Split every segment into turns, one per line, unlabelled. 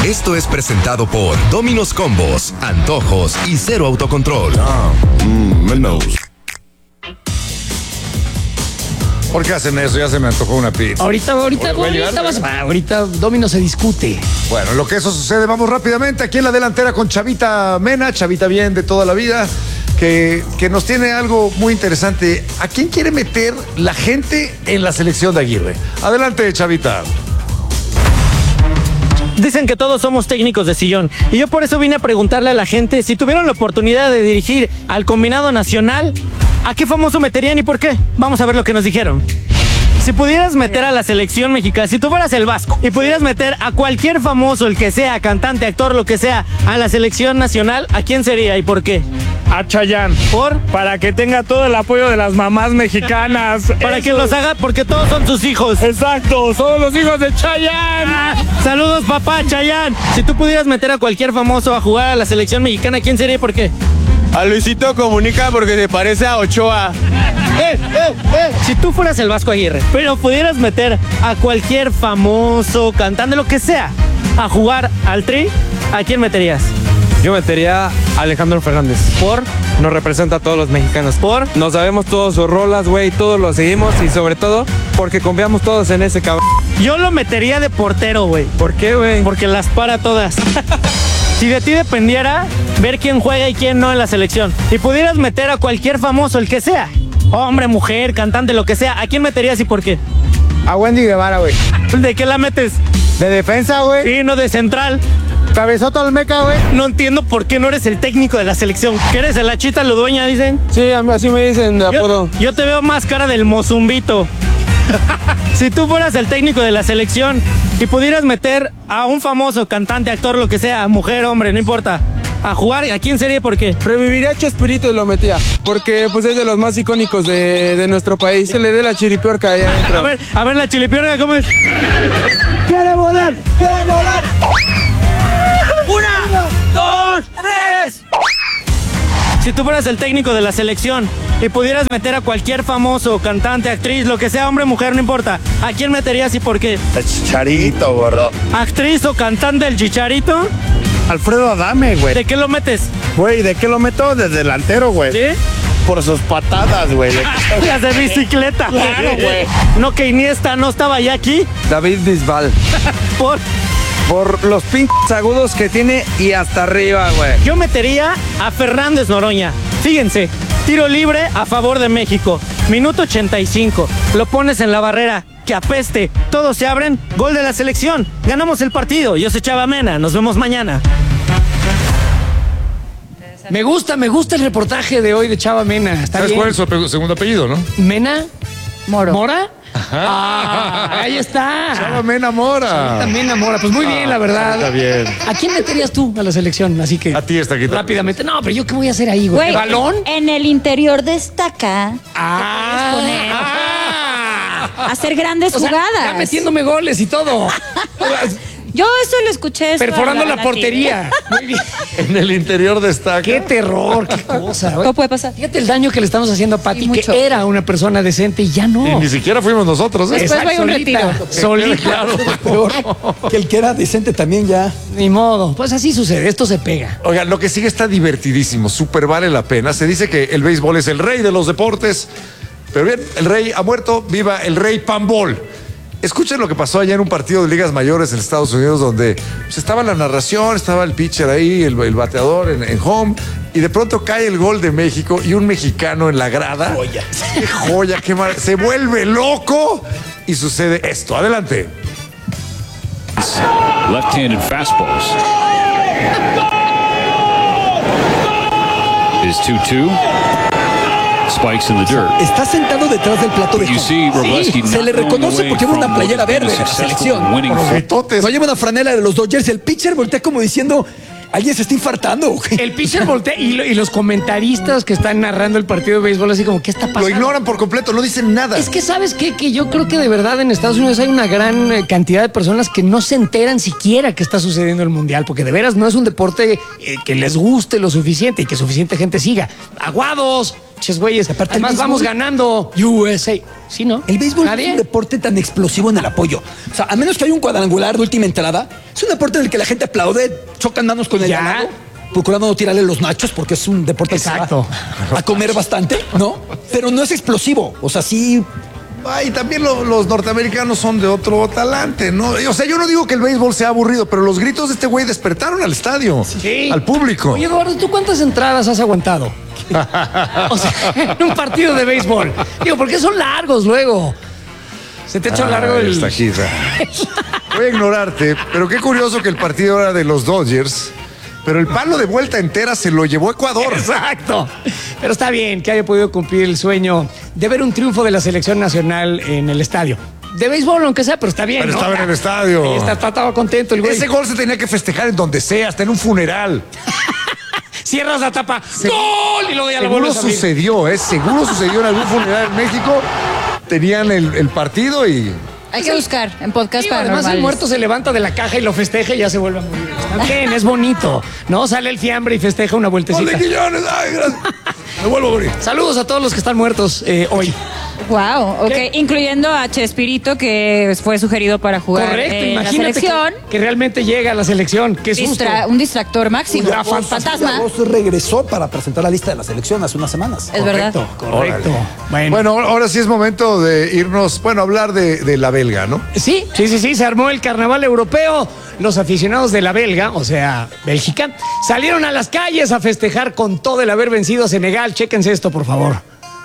Esto es presentado por Domino's Combos, Antojos y Cero Autocontrol.
Menos. ¿Por qué hacen eso? Ya se me antojó una pizza.
Ahorita Domino se discute.
Bueno, lo que eso sucede, vamos rápidamente aquí en la delantera con Chavita Mena, Chavita bien de toda la vida, que nos tiene algo muy interesante. ¿A quién quiere meter la gente en la selección de Aguirre? Adelante, Chavita.
Dicen que todos somos técnicos de sillón y yo por eso vine a preguntarle a la gente si tuvieron la oportunidad de dirigir al combinado nacional, ¿a qué famoso meterían y por qué? Vamos a ver lo que nos dijeron. Si pudieras meter a la selección mexicana, si tú fueras el Vasco y pudieras meter a cualquier famoso, el que sea, cantante, actor, lo que sea, a la selección nacional, ¿a quién sería y por qué?
A Chayanne.
¿Por?
Para que tenga todo el apoyo de las mamás mexicanas.
Para que los haga, porque todos son sus hijos.
Exacto, somos los hijos de Chayanne.
Saludos, papá, Chayanne. Si tú pudieras meter a cualquier famoso a jugar a la selección mexicana, ¿quién sería y por qué?
A Luisito Comunica porque se parece a Ochoa.
Si tú fueras el Vasco Aguirre, pero pudieras meter a cualquier famoso, cantante, lo que sea, a jugar al Tri, ¿a quién meterías?
Yo metería a Alejandro Fernández.
¿Por?
Nos representa a todos los mexicanos.
¿Por?
Nos sabemos todos sus rolas, güey, todos lo seguimos y sobre todo porque confiamos todos en ese cabrón.
Yo lo metería de portero, güey.
¿Por qué, güey?
Porque las para todas. Si de ti dependiera ver quién juega y quién no en la selección, y pudieras meter a cualquier famoso, el que sea, hombre, mujer, cantante, lo que sea, ¿a quién meterías y por qué?
A Wendy Guevara, güey.
¿De qué la metes?
De defensa, güey.
Sí, no de central.
Cabezoto Olmeca, güey.
No entiendo por qué no eres el técnico de la selección. ¿Qué eres, el Achita Ludueña, dicen?
Sí, así me dicen de apodo.
Yo te veo más cara del Mozumbito. Si tú fueras el técnico de la selección y pudieras meter a un famoso cantante, actor, lo que sea, mujer, hombre, no importa, a jugar, ¿a quién sería y por qué?
Reviviría a Chespirito y lo metía. Porque pues es de los más icónicos de nuestro país. Se le dé la chiripiorca allá adentro.
A ver la chilipiorca, ¿cómo es?
¡Quiere volar! ¡Quiere volar!
¡Una, dos, tres! Si tú fueras el técnico de la selección y pudieras meter a cualquier famoso, cantante, actriz, lo que sea, hombre, mujer, no importa, ¿a quién meterías y por qué?
El Chicharito, gordo.
¿Actriz o cantante el Chicharito?
Alfredo Adame, güey.
¿De qué lo metes?
Güey, ¿de qué lo meto? De delantero, güey.
¿Sí?
Por sus patadas, güey.
Las de bicicleta.
Claro, güey.
No, que Iniesta no estaba ya aquí.
David Bisbal. Por los pinches agudos que tiene y hasta arriba, güey.
Yo metería a Fernández Noroña. Fíjense, tiro libre a favor de México. Minuto 85. Lo pones en la barrera. Que apeste. Todos se abren. Gol de la selección. Ganamos el partido. Yo soy Chava Mena. Nos vemos mañana.
Me gusta el reportaje de hoy de Chava Mena. Está
¿Sabes
bien.
cuál es su segundo apellido, no?
¿Mena?
Moro.
¿Mora? Ahí está.
Chava Mena Mora.
También Mora. Pues muy bien, la verdad.
Está bien.
¿A quién meterías tú a la selección? Así que
A ti está aquí.
rápidamente. No, pero yo qué voy a hacer ahí, güey.
Güey,
¿Balón?
en el interior destaca hacer grandes
O sea,
jugadas.
ya metiéndome goles y todo.
Yo eso lo escuché.
Perforando la
así.
portería. Muy bien.
En el interior destaca.
Qué terror, qué cosa. güey.
¿Cómo puede pasar?
Fíjate el daño que le estamos haciendo a Pati,
Sí, mucho.
que era una persona decente y ya no.
Y ni siquiera fuimos nosotros, ¿eh?
Después voy a un retiro.
Solita.
Claro.
Peor que el que era decente también ya.
Ni modo. Pues así sucede. Esto se pega.
Oigan, lo que sigue está divertidísimo, súper vale la pena. Se dice que el béisbol es el rey de los deportes, pero bien, el rey ha muerto, viva el rey Pambol. Escuchen lo que pasó allá en un partido de ligas mayores en Estados Unidos donde pues, estaba la narración, estaba el pitcher ahí, el bateador en home, y de pronto cae el gol de México y un mexicano en la grada. Joya. Qué joya, qué mal. Se vuelve loco y sucede esto. Adelante.
Left-handed fastballs. Is 2-2. Spikes in the dirt.
Está sentado detrás del plato de
You see Robleski
sí, se le reconoce porque lleva una playera verde de la selección. No lleva una franela de los Dodgers. El pitcher voltea como diciendo, alguien se está infartando. Güey.
El pitcher voltea y los comentaristas que están narrando el partido de béisbol así como, ¿qué está pasando?
Lo ignoran por completo, no dicen nada.
Es que, ¿sabes qué? Que yo creo que de verdad en Estados Unidos hay una gran cantidad de personas que no se enteran siquiera que está sucediendo el Mundial, porque de veras no es un deporte que les guste lo suficiente y que suficiente gente siga. ¡Aguados! Ches, güeyes.
Aparte,
Además,
el béisbol-
vamos ganando USA. ¿Sí, no?
El béisbol
¿Nadie?
es un deporte tan explosivo en el apoyo. O sea, a menos que haya un cuadrangular de última entrada, es un deporte en el que la gente aplaude, chocan manos con el
Ya.
ganado, procurando no tirarle los nachos porque es un deporte que se
Exacto.
va a comer bastante, ¿no? Pero no es explosivo. O sea, sí.
Y también los norteamericanos son de otro talante, ¿no? O sea, yo no digo que el béisbol sea aburrido, pero los gritos de este güey despertaron al estadio,
Sí.
al público.
Oye, Eduardo, ¿tú cuántas entradas has aguantado? O sea, en un partido de béisbol. Digo, porque son largos luego. Se te echó largo el...
Esta gira. Voy a ignorarte, pero qué curioso que el partido era de los Dodgers, pero el palo de vuelta entera se lo llevó Ecuador.
Exacto. Pero está bien que haya podido cumplir el sueño de ver un triunfo de la selección nacional en el estadio. De béisbol, aunque sea, pero está bien.
Pero
¿no?
estaba en el estadio.
Ahí estaba contento el güey.
Ese gol se tenía que festejar en donde sea, hasta en un funeral.
Cierras la tapa. ¡Gol! Y luego ya la
Seguro
vuelves a abrir.
sucedió, seguro sucedió en algún funeral en México. Tenían el partido y...
Hay que buscar en podcast
Digo, además
paranormales.
el muerto se levanta de la caja y lo festeja y ya se vuelve a morir. Está bien, es bonito. No sale el fiambre y festeja una
¡Gol de
vueltecita.
Quiñones! ¡Ay, gracias! Me vuelvo a morir.
Saludos a todos los que están muertos hoy.
Wow, ok,
¿Qué?
incluyendo a Chespirito, que fue sugerido para jugar
Correcto,
en la
imagínate
selección.
que realmente llega a la selección. Qué susto.
Un distractor máximo.
Una
Fantasma.
Vos regresó para presentar la lista de la selección hace unas semanas.
Es verdad.
Correcto.
Bueno, ahora sí es momento de irnos, hablar de la belga, ¿no?
Sí, se armó el carnaval europeo. Los aficionados de la belga, o sea, Bélgica, salieron a las calles a festejar con todo el haber vencido a Senegal. Chéquense esto, por favor.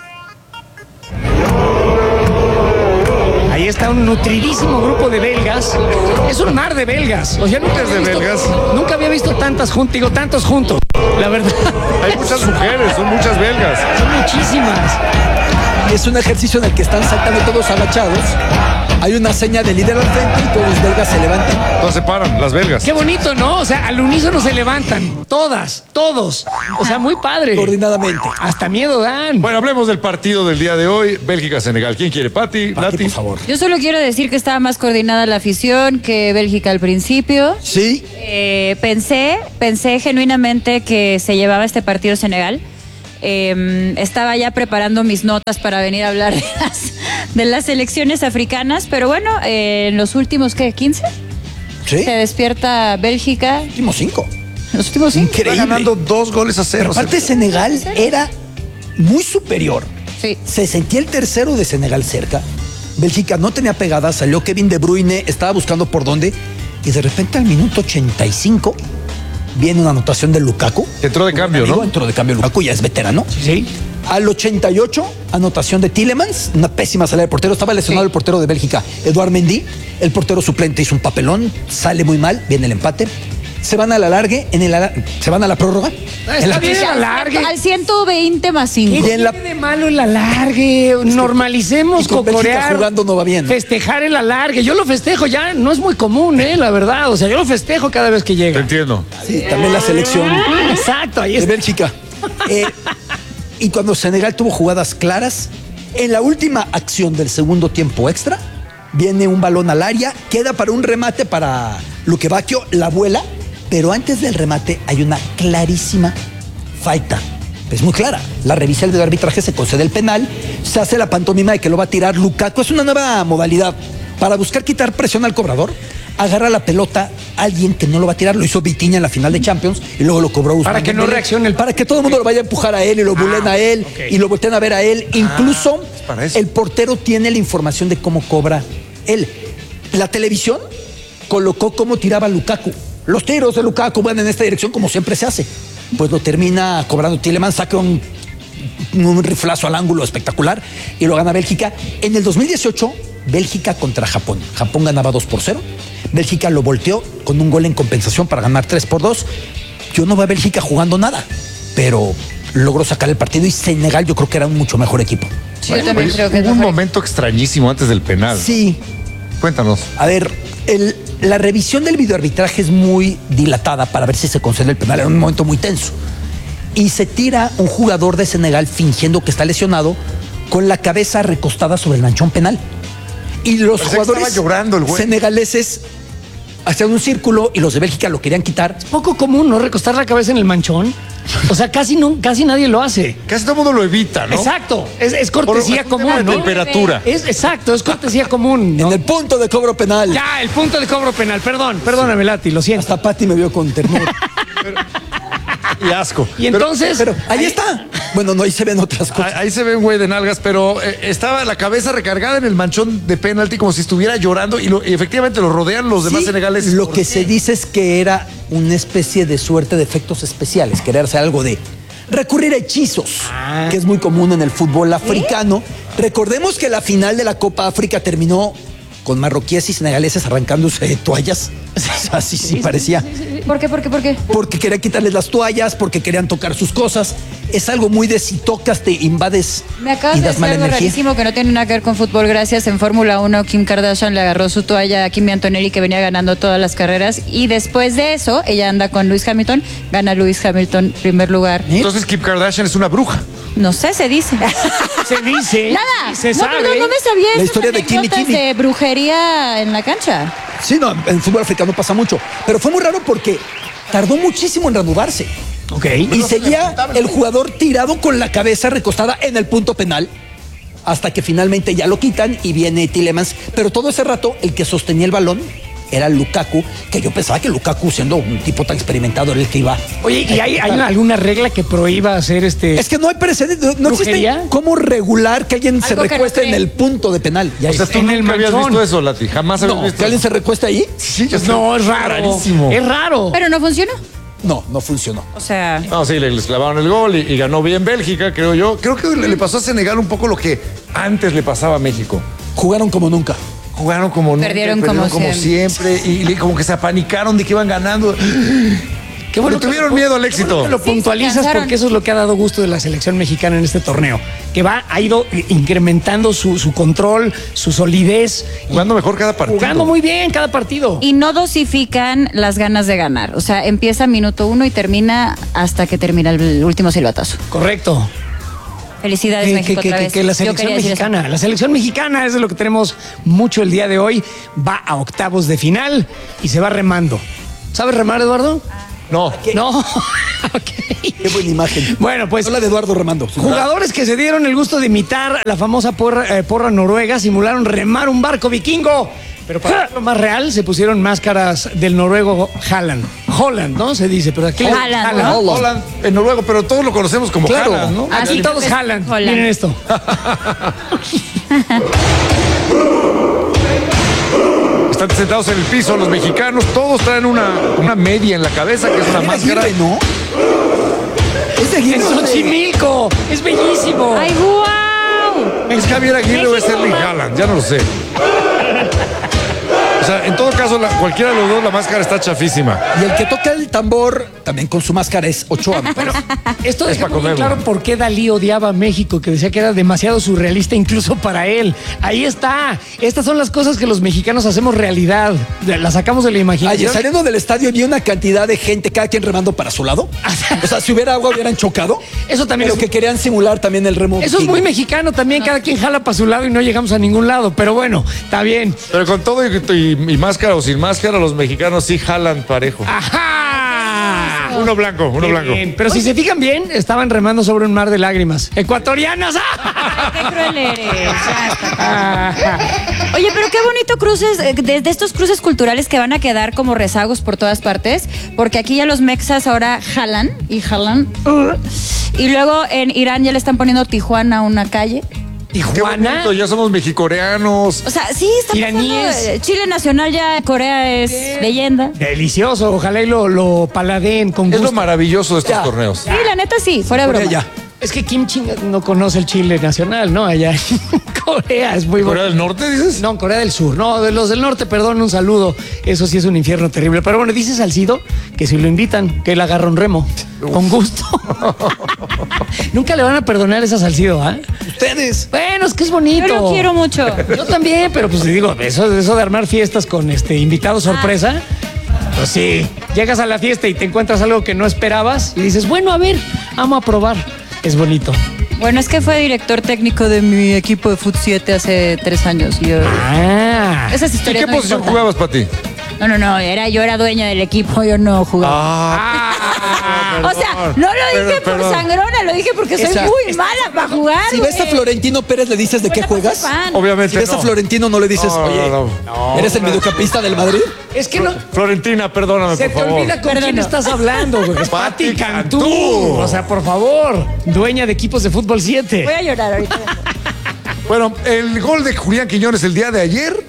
Ahí está un nutridísimo grupo de belgas. Es un mar de belgas. O sea, nunca
¿Es de
había visto-
belgas?
Nunca había visto tantas tantos juntos. La verdad.
Hay muchas mujeres, son muchas belgas.
Son muchísimas.
Y es un ejercicio en el que están saltando todos agachados. Hay una seña de líder al frente y todos los belgas se levantan.
No se paran, las belgas.
Qué bonito, ¿no? O sea, al unísono se levantan. Todas, todos. O sea, muy padre.
Coordinadamente.
Hasta miedo dan.
Bueno, hablemos del partido del día de hoy, Bélgica-Senegal. ¿Quién quiere? Pati, Nati.
Por favor.
Yo solo quiero decir que estaba más coordinada la afición que Bélgica al principio.
Sí.
Pensé genuinamente que se llevaba este partido Senegal. Estaba ya preparando mis notas para venir a hablar de las elecciones africanas, pero bueno, en los últimos, ¿qué? ¿15?
Sí.
Se despierta Bélgica.
Últimos 5.
Los últimos 5.
Está
Increíble.
ganando 2-0.
Pero aparte Senegal era muy superior.
Sí.
Se sentía el tercero de Senegal cerca. Bélgica no tenía pegada, salió Kevin De Bruyne, estaba buscando por dónde y de repente al minuto 85 viene una anotación de Lukaku.
Entró de cambio,
Amigo,
¿no?
entró de cambio Lukaku, ya es veterano.
Sí.
Al 88, anotación de Tielemans, una pésima salida de portero. Estaba lesionado el portero de Bélgica, Eduard Mendy. El portero suplente hizo un papelón, sale muy mal, viene el empate. Se van a la largue, se van a la prórroga.
Está bien el alargue.
Al 120 más 5.
¿Qué
Y en la-
tiene de malo el alargue? Normalicemos
y con Bélgica
cocorear.
jugando no va bien.
Festejar el alargue. Yo lo festejo ya. No es muy común, la verdad. O sea, yo lo festejo cada vez que
Te
llega.
entiendo.
Sí, también la selección
Exacto, ahí
de
está.
Bélgica. Y cuando Senegal tuvo jugadas claras, en la última acción del segundo tiempo extra, viene un balón al área, queda para un remate para Luque Bacchio, la vuela, pero antes del remate hay una clarísima falta. Es muy clara. La revisa el de arbitraje, se concede el penal, se hace la pantomima de que lo va a tirar Lukaku. Es una nueva modalidad para buscar quitar presión al cobrador. Agarra la pelota alguien que no lo va a tirar, lo hizo Vitinha en la final de Champions y luego lo cobró Ousmane
Para que no
Dembélé.
reaccione el-
Para que todo el mundo lo vaya a empujar a él y lo bulen a él
ok.
y lo volteen a ver a él. Incluso
para eso.
el portero tiene la información de cómo cobra él. La televisión colocó cómo tiraba Lukaku. Los tiros de Lukaku van en esta dirección como siempre se hace. Pues lo termina cobrando Tielemans, saca un riflazo al ángulo espectacular y lo gana Bélgica. En el 2018, Bélgica contra Japón. Japón ganaba 2-0. Bélgica lo volteó con un gol en compensación para ganar 3-2. Yo no veo a Bélgica jugando nada, pero logró sacar el partido y Senegal yo creo que era un mucho mejor equipo.
Sí, yo también creo que es
Hubo un
mejor.
momento extrañísimo antes del penal.
Sí,
Cuéntanos.
a ver, la revisión del videoarbitraje es muy dilatada para ver si se concede el penal. Era un momento muy tenso. Y se tira un jugador de Senegal fingiendo que está lesionado con la cabeza recostada sobre el manchón penal. Y los
Parecía que
jugadores
estaba llorando el güey.
senegaleses hacían un círculo y los de Bélgica lo querían quitar.
Poco común, ¿no? Recostar la cabeza en el manchón. O sea, casi nadie lo hace.
Casi todo el mundo lo evita, ¿no?
Exacto. Es cortesía
Por un tema
común,
de
¿no?
temperatura.
Exacto, es cortesía común, ¿no?
En el punto de cobro penal.
Ya, el punto de cobro penal. Perdóname, Lati, lo siento.
Hasta Pati me vio con ternura.
Y asco.
Y entonces...
Pero ahí está. Bueno, no, ahí se ven otras cosas.
Ahí se ve un güey de nalgas, pero estaba la cabeza recargada en el manchón de penalti como si estuviera llorando y efectivamente lo rodean los demás
Sí,
senegaleses.
Lo que se dice es que era una especie de suerte de efectos especiales, querer hacer algo de recurrir a hechizos, que es muy común en el fútbol africano. Recordemos que la final de la Copa África terminó con marroquíes y senegaleses arrancándose toallas. Así parecía.
¿Por qué?
Porque querían quitarles las toallas, porque querían tocar sus cosas. Es algo muy de si tocas te invades
Me acabas
y
de
das
decir
mala
algo
energía.
rarísimo que no tiene nada que ver con fútbol. Gracias. En Fórmula 1, Kim Kardashian le agarró su toalla a Kimi Antonelli, que venía ganando todas las carreras. Y después de eso, ella anda con Lewis Hamilton. Gana Lewis Hamilton primer lugar.
Entonces Kim Kardashian es una bruja.
No sé, se dice.
Se dice.
Nada.
Se
no,
sabe.
perdón, no me sabía
La
esas
historia de Kimi
anécdotas
Kimi.
de brujería en la cancha.
Sí, no, en fútbol africano pasa mucho. Pero fue muy raro porque tardó muchísimo en reanudarse.
Ok.
Y seguía el jugador tirado con la cabeza recostada en el punto penal hasta que finalmente ya lo quitan y viene Tielemans. Pero todo ese rato el que sostenía el balón era Lukaku, que yo pensaba que Lukaku, siendo un tipo tan experimentado, era el que iba.
Oye, ¿y hay alguna regla que prohíba hacer
Es que no hay precedente, no existe
¿Brujería?
cómo regular que alguien se
Algo que
recueste
no
en
cree.
el punto de penal. Ya
O sea,
es.
tú
En el
nunca habías
manchón.
visto eso, Lati. Jamás habías
No,
visto
que alguien se recueste ahí.
Sí, yo sé.
No, es raro.
Rarísimo.
Es raro.
Pero no funcionó.
No funcionó.
O sea,
No, sí, les clavaron el gol y ganó bien Bélgica, creo yo. Creo que le pasó a Senegal un poco lo que antes le pasaba a México.
Jugaron como nunca.
Jugaron como nunca,
Perdieron como
siempre y como que se apanicaron de que iban ganando.
Qué bueno
Le tuvieron miedo al éxito.
Que lo
Sí,
puntualizas
se cansaron.
porque eso es lo que ha dado gusto de la selección mexicana en este torneo. Que ha ido incrementando su control, su solidez.
Jugando mejor cada partido.
Jugando muy bien cada partido.
y no dosifican las ganas de ganar. O sea, empieza minuto 1 y termina hasta que termina el último silbatazo.
Correcto.
Felicidades, México, otra vez.
Que la
Yo
selección
quería decir eso.
mexicana, la selección mexicana es de lo que tenemos mucho el día de hoy. Va a octavos de final y se va remando. ¿Sabes remar, Eduardo?
No.
No. Ok.
Qué buena imagen.
Bueno, pues
Habla de Eduardo remando.
jugadores que se dieron el gusto de imitar la famosa porra noruega simularon remar un barco vikingo. Pero para hacerlo más real, se pusieron máscaras del noruego Holland, ¿no? Se dice, pero aquí
Haaland, ¿no?
Holland, en noruego, pero todos lo conocemos como
Claro.
Haaland, ¿no?
Aquí todos
pues,
Haaland.
Holland.
Miren esto.
Están sentados en el piso los mexicanos, todos traen una media en la cabeza, que es una máscara.
Aguirre, ¿no? Es de Aguirre.
¡Es Xochimilco! ¡Es bellísimo!
¡Ay, guau!
¿Es Javier Aguirre o es Erling Haaland? Ya no lo sé. O sea, en todo caso, cualquiera de los dos, la máscara está chafísima.
Y el que toca el tambor, también con su máscara, es Ochoa. Pero
Esto
Es
deja
pa'
muy
comerlo.
claro por qué Dalí odiaba a México, que decía que era demasiado surrealista incluso para él. Ahí está. Estas son las cosas que los mexicanos hacemos realidad. Las sacamos de la
Ayer
imaginación.
saliendo del estadio vi una cantidad de gente, cada quien remando para su lado. O sea, si hubiera agua hubieran chocado.
Eso también
Pero
es-
que querían simular también el remo.
Eso es muy mexicano también, cada quien jala para su lado y no llegamos a ningún lado. Pero bueno, está bien.
Pero con todo y máscara o sin máscara, los mexicanos sí jalan parejo.
¡Ajá!
Uno blanco, uno
Qué
blanco.
bien. Pero si se fijan bien, estaban remando sobre un mar de lágrimas. ¡Ecuatorianas! ¡Ah!
¡Qué cruel eres! Ya está.
Ajá.
Oye, pero qué bonito cruces, de estos cruces culturales que van a quedar como rezagos por todas partes, porque aquí ya los mexas ahora jalan y jalan. Y luego en Irán ya le están poniendo Tijuana a una calle.
Qué
Tijuana.
bonito, ya somos mexicoreanos.
O sea, sí, está
Iraníes.
pasando. Chile nacional ya, Corea es leyenda.
Delicioso. Ojalá y lo paladeen con
Es
gusto.
lo maravilloso de estos
Ya.
torneos.
Sí, la neta sí, fuera de broma.
Ya.
Es que Kim Ching no conoce el Chile nacional, ¿no? Allá en Corea es muy
¿Corea
bueno.
del Norte, dices?
No, Corea del Sur. No, de los del norte, perdón, un saludo. Eso sí es un infierno terrible. Pero bueno, dice Salcido que si lo invitan, que él agarra un remo. Con gusto. Nunca le van a perdonar esa Salcido, ¿ah?
Ustedes.
Bueno, es que es bonito.
Yo lo quiero mucho.
Yo también, pero pues te digo, eso de armar fiestas con invitado sorpresa. Pues sí, llegas a la fiesta y te encuentras algo que no esperabas y dices, bueno, a ver, vamos a probar. Es bonito.
Bueno, es que fue director técnico de mi equipo de Fut 7 hace 3 años. Y yo,
Ah.
esas
¿Y
historias
qué
no
posición
importan.
jugabas, Pati?
No, yo era dueña del equipo, yo no jugaba. O sea, no lo dije por sangrona, lo dije porque soy muy mala para jugar.
Si ves a Florentino Pérez, ¿le dices de qué juegas?
Obviamente.
Si ves a Florentino, no le dices, ¿eres el mediocampista del Madrid?
Es que no.
Florentina, perdóname,
Se
por
te
favor.
olvida con quién estás hablando, güey. Es Pati Cantú. O sea, por favor, dueña de equipos de fútbol 7.
Voy a llorar ahorita.
Bueno, el gol de Julián Quiñones el día de ayer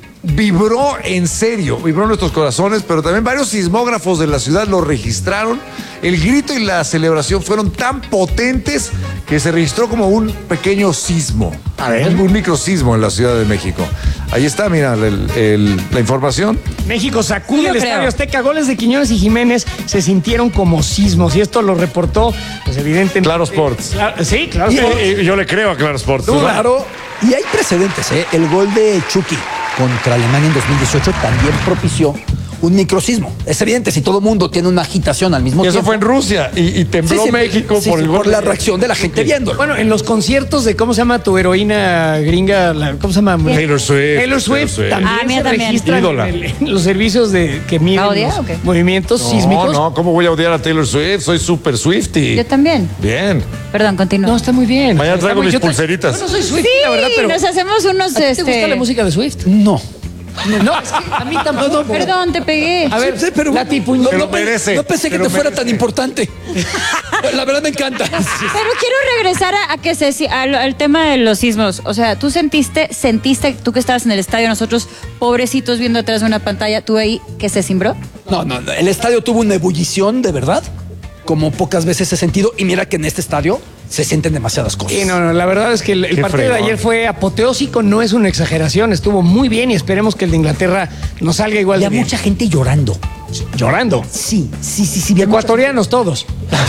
vibró en serio, vibró en nuestros corazones, pero también varios sismógrafos de la ciudad lo registraron. El grito y la celebración fueron tan potentes que se registró como un pequeño sismo.
A ver.
Un microsismo en la Ciudad de México. Ahí está, mira, la información.
México sacude
Sí,
el
yo creo.
Estadio Azteca. Goles de Quiñones y Jiménez se sintieron como sismos. Y esto lo reportó, pues evidentemente.
Claro Sports.
Sí, Claro Sports.
Yo le creo a Claro Sports.
Claro. Y hay precedentes, ¿eh? El gol de Chucky contra Alemania en 2018 también propició un microsismo. Es evidente, si todo el mundo tiene una agitación al mismo
Y
tiempo.
eso fue en Rusia y tembló México por el gol.
Por la reacción de la gente viéndolo.
Bueno, en los conciertos de, ¿cómo se llama tu heroína gringa? ¿Cómo se llama?
Taylor Swift.
También
mía
se
también.
registran
Ídola.
en los servicios que miden
¿La odia
los
o qué?
movimientos sísmicos.
No, ¿cómo voy a odiar a Taylor Swift? Soy super Swiftie.
Yo también.
Bien.
Perdón, continúa.
No, está muy bien.
Mañana
Está
traigo
muy-
mis
yo ta-
pulseritas.
Yo no soy Swift,
Sí,
la verdad, pero.
nos hacemos unos.
¿A ti te gusta la música de Swift?
No.
No, es que a mí tampoco.
Perdón, te pegué.
A ver,
Sí, pero
Lati, puño.
Te lo merece.
No pensé que
Te lo
te fuera
merece.
tan importante. La verdad me encanta.
Pero quiero regresar al tema de los sismos. O sea, tú sentiste, tú que estabas en el estadio, nosotros pobrecitos viendo atrás de una pantalla, tú ahí que se cimbró.
No, el estadio tuvo una ebullición, de verdad, como pocas veces he sentido. Y mira que en este estadio se sienten demasiadas cosas.
Sí, no, la verdad es que el
Qué
partido de
fregón.
ayer fue apoteósico, no es una exageración, estuvo muy bien y esperemos que el de Inglaterra nos salga igual
Había
de bien.
mucha gente llorando.
Llorando.
Sí. había mucha-
Ecuatorianos todos.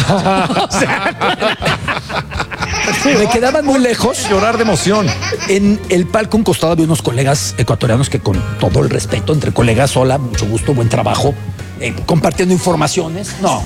Me quedaban muy lejos.
Llorar de emoción.
En el palco a un costado había unos colegas ecuatorianos que, con todo el respeto entre colegas, hola, mucho gusto, buen trabajo, compartiendo informaciones. No.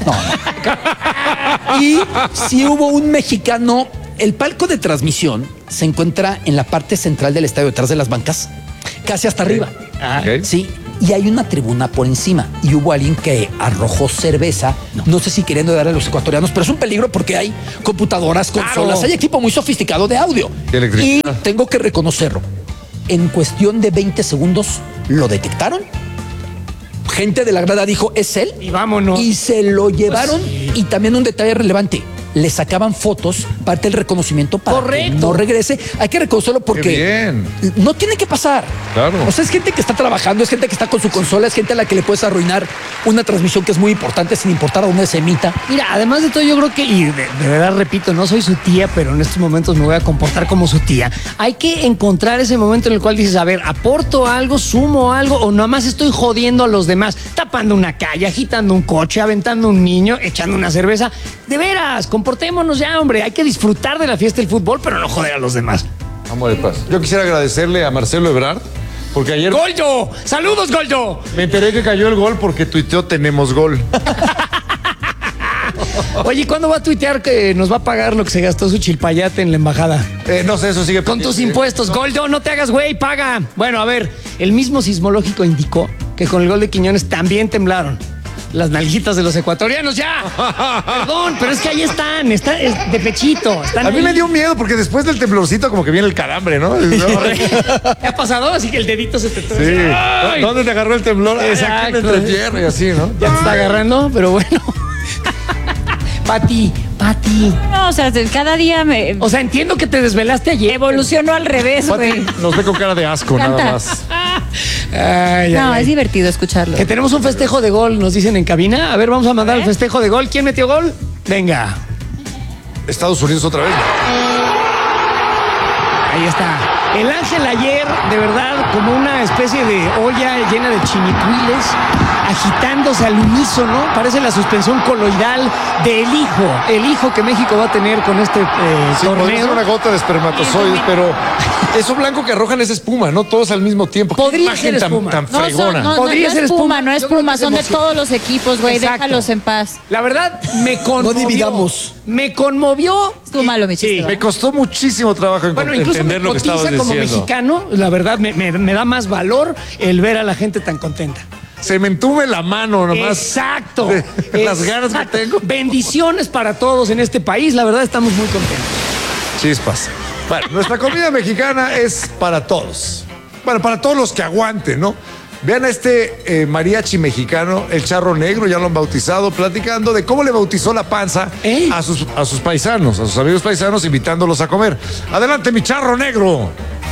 Y si hubo un mexicano, el palco de transmisión se encuentra en la parte central del estadio, detrás de las bancas, casi hasta arriba.
Ok.
Sí. Y hay una tribuna por encima. Y hubo alguien que arrojó cerveza. No sé si queriendo darle a los ecuatorianos, pero es un peligro porque hay computadoras, consolas, hay equipo muy sofisticado de audio.
Y electricidad.
Y tengo que reconocerlo. En cuestión de 20 segundos lo detectaron. Gente de la grada dijo, es él.
Y vámonos.
Y se lo llevaron. Y también un detalle relevante. Le sacaban fotos, parte del reconocimiento para que
Correcto.
no regrese. Hay que reconocerlo porque
Qué bien.
no tiene que pasar.
Claro.
O sea, es gente que está trabajando, es gente que está con su consola, es gente a la que le puedes arruinar una transmisión que es muy importante sin importar a dónde se emita.
Mira, además de todo, yo creo que, y de verdad repito, no soy su tía, pero en estos momentos me voy a comportar como su tía. Hay que encontrar ese momento en el cual dices, a ver, aporto algo, sumo algo, o nada más estoy jodiendo a los demás, tapando una calle, agitando un coche, aventando un niño, echando una cerveza. De veras, comportémonos ya, hombre. Hay que disfrutar de la fiesta del fútbol, pero no joder a los demás.
Amor de paz. Yo quisiera agradecerle a Marcelo Ebrard, porque ayer
¡Goldo! ¡Saludos, Goldo!
me enteré que cayó el gol porque tuiteó tenemos gol.
Oye, ¿cuándo va a tuitear que nos va a pagar lo que se gastó su chilpayate en la embajada?
No sé, eso sigue
Con tus
pendiente.
impuestos, Goldo, no te hagas güey, paga. Bueno, a ver, el mismo sismológico indicó que con el gol de Quiñones también temblaron las nalguitas de los ecuatorianos, ya. Perdón, pero es que ahí están, es de pechito. Están
A mí
ahí.
me dio miedo porque después del temblorcito como que viene el calambre, ¿no?
¿Qué ha pasado? Así que el dedito se te
Sí.
¡Ay!
¿Dónde te agarró el temblor? Ay, aquí
Exacto.
me entrepierro y así, ¿no?
Ya te está agarrando, pero bueno. Pati.
No, o sea, cada día me
O sea, entiendo que te desvelaste ayer.
evolucionó al revés, güey.
Nos ve con cara de asco,
Canta.
nada más.
Ay,
No,
ay.
es divertido escucharlo.
Que tenemos un festejo de gol, nos dicen en cabina. A ver, vamos a mandar el festejo de gol. ¿Quién metió gol? Venga.
Estados Unidos otra vez.
Ahí está. El Ángel ayer, de verdad, como una especie de olla llena de chinicuiles, agitándose al unísono. Parece la suspensión coloidal del hijo que México va a tener con este
Sí, podría ser
torneo.
una gota de espermatozoides, pero eso blanco que arrojan es espuma, ¿no? Todos al mismo tiempo. Qué
Podría
imagen
ser
tan,
espuma.
tan
No,
fregona.
no
Podría ser espuma.
no es
Yo creo
espuma,
que es
son de
emoción.
todos los equipos, güey,
Exacto.
déjalos en paz.
La verdad, me conmovió.
No dividamos.
Me conmovió.
Estuvo malo, mi chiste.
Me costó muchísimo trabajo
Bueno, incluso
entender
me
lo que
cotiza
estabas
como
diciendo.
mexicano, la verdad me da más valor el ver a la gente tan contenta.
Se me entume la mano nomás.
Exacto.
Las ganas que tengo.
Bendiciones para todos en este país. La verdad, estamos muy contentos.
Chispas. Bueno, nuestra comida mexicana es para todos. Bueno, para todos los que aguanten, ¿no? Vean a este mariachi mexicano, el Charro Negro, ya lo han bautizado, platicando de cómo le bautizó la panza a sus paisanos, a sus amigos paisanos, invitándolos a comer. Adelante, mi Charro Negro.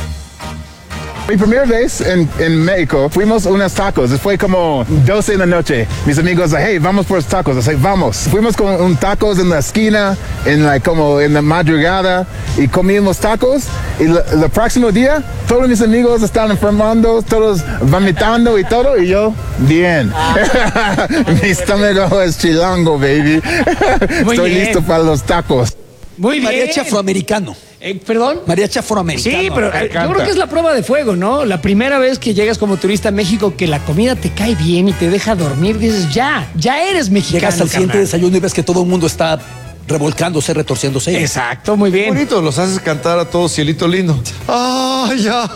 Mi primera vez en México fuimos a unos tacos. Fue como 12 de la noche. Mis amigos, hey, vamos por los tacos. Así, vamos. Fuimos con un tacos en la esquina, como en la madrugada, y comimos tacos. Y el próximo día, todos mis amigos estaban enfermando, todos vomitando y todo. Y yo, bien. Mi estómago es chilango, baby. Estoy listo para los tacos.
Muy bien.
Mariachi afroamericano.
¿Perdón?
Mariachi afroamericano.
Sí, pero yo creo que es la prueba de fuego, ¿no? La primera vez que llegas como turista a México, que la comida te cae bien y te deja dormir, dices, ya eres mexicano.
Llegas al siguiente desayuno y ves que todo el mundo está revolcándose, retorciéndose.
Exacto, muy bien.
Bonito, los haces cantar a todos, cielito lindo. ¡Ay, ya!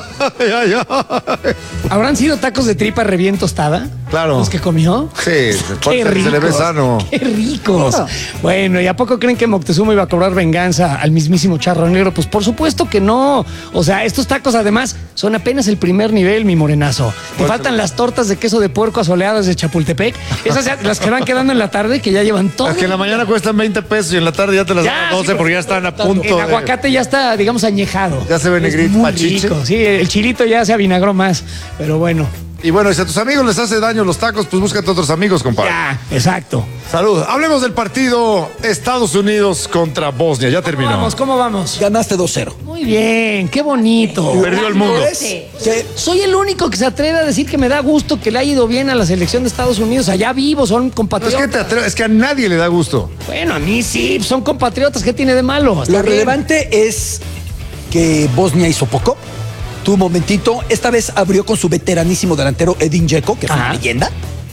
¿Habrán sido tacos de tripa re bien tostada?
Claro.
¿Los que comió?
Sí,
Qué ricos.
se le ve sano.
¡Qué ricos! Bueno, ¿y a poco creen que Moctezuma iba a cobrar venganza al mismísimo Charro Negro? Pues por supuesto que no. O sea, estos tacos además son apenas el primer nivel, mi morenazo. Te faltan las tortas de queso de puerco asoleadas de Chapultepec. Esas las que van quedando en la tarde, que ya llevan todo.
Las que en la mañana cuestan 20 pesos y en la tarde ya te las dan a 12 porque ya están a punto.
El aguacate ya está, digamos, añejado.
Ya se ve negrito,
muy
pachiche.
rico. Sí, el chilito ya se avinagró más. Pero bueno.
Y bueno, si a tus amigos les hace daño los tacos, pues búscate otros amigos, compadre.
Ya, exacto.
Salud. Hablemos del partido Estados Unidos contra Bosnia. Ya terminó.
¿Cómo vamos?
Ganaste 2-0.
Muy bien, qué bonito.
Perdió el mundo.
Soy el único que se atreve a decir que me da gusto que le haya ido bien a la selección de Estados Unidos. Allá vivo, son
No,
compatriotas.
es que a nadie le da gusto.
Bueno, a mí sí, son compatriotas. ¿Qué tiene de malo? Está
Lo
bien.
relevante es que Bosnia hizo poco. Tuvo un momentito. Esta vez abrió con su veteranísimo delantero Edin Dzeko, que es una leyenda.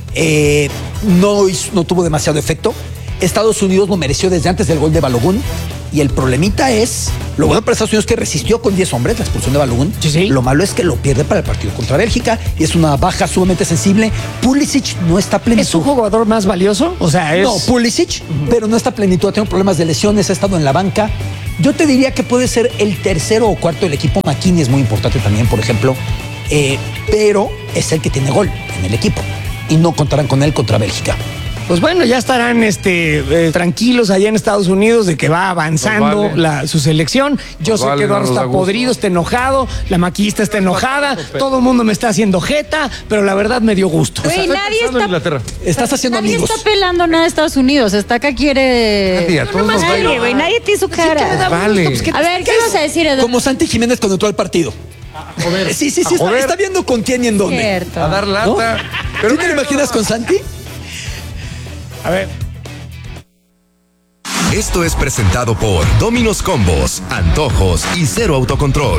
No tuvo demasiado efecto. Estados Unidos lo mereció desde antes del gol de Balogun. Y el problemita es, lo bueno para Estados Unidos es que resistió con 10 hombres la expulsión de Balogun.
Sí.
Lo malo es que lo pierde para el partido contra Bélgica y es una baja sumamente sensible. Pulisic no está plenitud.
¿Es un jugador más valioso? O sea, es...
No, Pulisic, pero no está plenitud. Ha tenido problemas de lesiones, ha estado en la banca. Yo te diría que puede ser el tercero o cuarto del equipo. McKinney es muy importante también, por ejemplo. Pero es el que tiene gol en el equipo. Y no contarán con él contra Bélgica.
Pues bueno, ya estarán tranquilos allá en Estados Unidos de que va avanzando su selección. Yo sé que Eduardo está podrido, está enojado, la maquillista está enojada, todo el mundo me está haciendo jeta, pero la verdad me dio gusto.
Güey, nadie está...
Estás haciendo
Nadie
amigos.
está pelando nada de Estados Unidos. Hasta acá quiere...
Nadie, a todos nos da
Nadie,
igual.
güey. Nadie te hizo cara.
Vale.
A ver, ¿qué vas a decir, Eduardo?
Como Santi Jiménez cuando entró al partido. Sí, está viendo con quién y en dónde.
Cierto.
A dar lata.
¿No?
Pero
¿Tú te lo imaginas con Santi?
A ver.
Esto es presentado por Domino's Combos, antojos y cero autocontrol.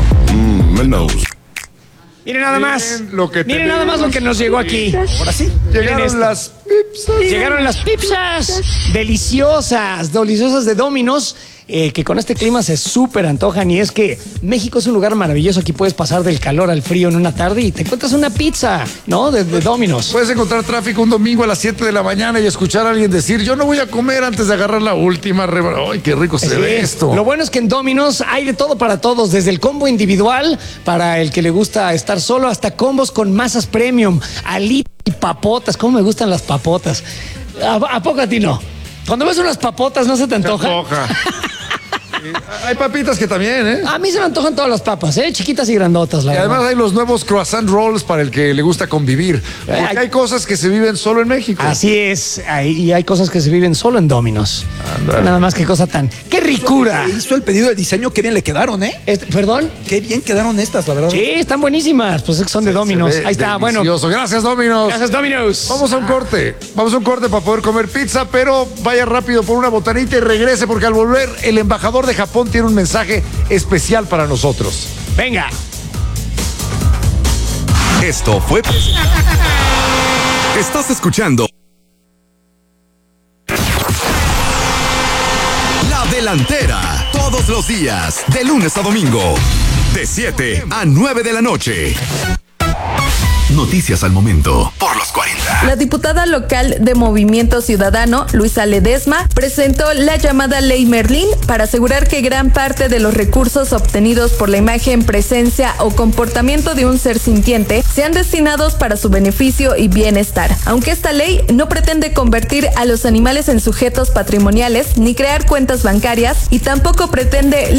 Miren nada más. Miren nada más lo que nos llegó aquí.
Ahora sí.
Llegaron las pizzas.
Llegaron las pizzas deliciosas de Domino's, que con este clima se súper antojan. Y es que México es un lugar maravilloso. Aquí puedes pasar del calor al frío en una tarde y te encuentras una pizza, ¿no? De Domino's.
Puedes encontrar tráfico un domingo a las 7 de la mañana y escuchar a alguien decir, yo no voy a comer antes de agarrar la última. ¡Ay, qué rico se ve esto!
Lo bueno es que en Domino's hay de todo para todos, desde el combo individual para el que le gusta estar solo, hasta combos con masas premium, alitas y papotas. ¿Cómo me gustan las papotas? ¿A poco a ti no? Cuando ves unas papotas, ¿no se te antoja?
Hay papitas que también, ¿eh?
A mí se me antojan todas las papas, chiquitas y grandotas, la
Y
verdad.
además hay los nuevos croissant rolls para el que le gusta convivir. Porque hay cosas que se viven solo en México.
Así es, y hay cosas que se viven solo en Domino's. Nada más que cosa tan... ¡Qué ricura!
Hizo el pedido de diseño, qué bien le quedaron, ¿eh?
¿Perdón?
Qué bien quedaron estas, la verdad.
Sí, están buenísimas, pues es que son de Domino's. Ahí está, bueno.
Gracias, Domino's.
Gracias, Domino's.
Vamos a un corte. Vamos a un corte para poder comer pizza, pero vaya rápido por una botanita y regrese porque al volver el embajador de Japón tiene un mensaje especial para nosotros.
Venga.
Esto fue... Estás escuchando... La Delantera. Todos los días, de lunes a domingo. De 7 a 9 de la noche. Noticias al momento por los 40.
La diputada local de Movimiento Ciudadano, Luisa Ledesma, presentó la llamada Ley Merlín para asegurar que gran parte de los recursos obtenidos por la imagen, presencia o comportamiento de un ser sintiente sean destinados para su beneficio y bienestar. Aunque esta ley no pretende convertir a los animales en sujetos patrimoniales ni crear cuentas bancarias y tampoco pretende